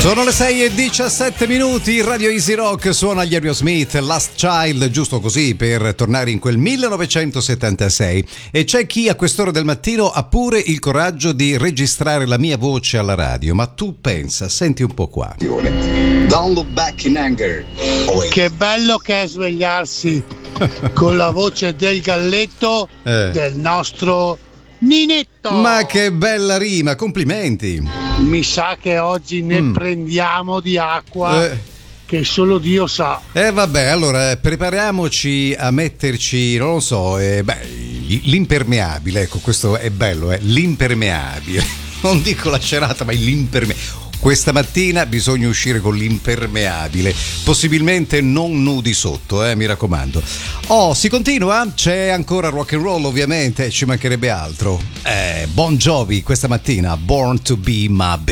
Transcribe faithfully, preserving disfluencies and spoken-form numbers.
Sono le sei e diciassette minuti, Radio Easy Rock suona gli Aerosmith, Last Child, giusto così per tornare in quel millenovecentosettantasei. E c'è chi a quest'ora del mattino ha pure il coraggio di registrare la mia voce alla radio, ma tu pensa, senti un po' qua. Don't look back in anger. Oh, che bello che è svegliarsi con la voce del galletto eh. del nostro Ninetto. Ma che bella rima, complimenti. Mi sa che oggi ne mm. prendiamo di acqua eh. che solo Dio sa. E eh, vabbè, allora prepariamoci a metterci, non lo so, eh, beh, l'impermeabile, ecco, questo è bello, eh, l'impermeabile. Non dico la cerata, ma l'impermeabile. Questa mattina bisogna uscire con l'impermeabile, possibilmente non nudi sotto, eh, mi raccomando. Oh, si continua? C'è ancora rock and roll, ovviamente, ci mancherebbe altro. Eh, Bon Jovi questa mattina, Born to be my baby.